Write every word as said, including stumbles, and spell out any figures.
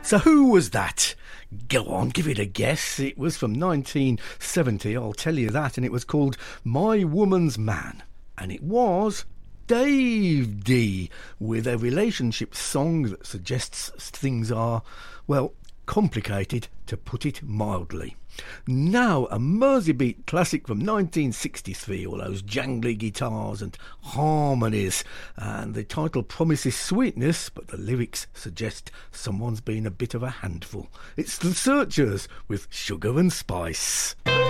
So who was that? Go on, give it a guess. It was from nineteen seventy, I'll tell you that, and it was called My Woman's Man. And it was Dave Dee, with a relationship song that suggests things are, well, complicated, to put it mildly. Now, a Merseybeat classic from nineteen sixty-three, all those jangly guitars and harmonies, and the title promises sweetness, but the lyrics suggest someone's been a bit of a handful. It's The Searchers with Sugar and Spice.